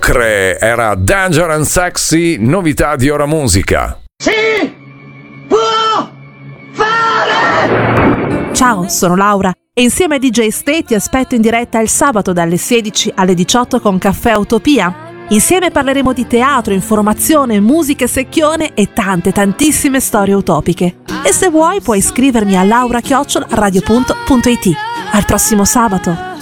Ocre era Danger and Sexy, novità di Ora Musica. Si può fare! Ciao, sono Laura e insieme a DJ Ste ti aspetto in diretta il sabato dalle 16 alle 18 con Caffè Utopia. Insieme parleremo di teatro, informazione, musica e secchione e tantissime storie utopiche. E se vuoi puoi iscrivermi a laura@radio.it. Al prossimo sabato!